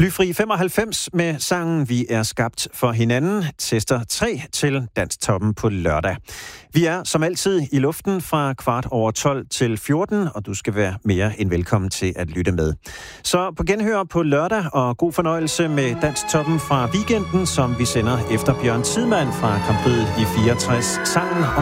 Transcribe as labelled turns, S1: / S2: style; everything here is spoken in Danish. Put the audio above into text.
S1: Blyfri 95 med sangen Vi er skabt for hinanden, tester 3 til Dansktoppen på lørdag. Vi er som altid i luften fra 12:15 til 14, og du skal være mere end velkommen til at lytte med. Så på genhør på lørdag, og god fornøjelse med Dansktoppen fra weekenden, som vi sender efter Bjørn Tidemand fra Grand Prix i 64, sangen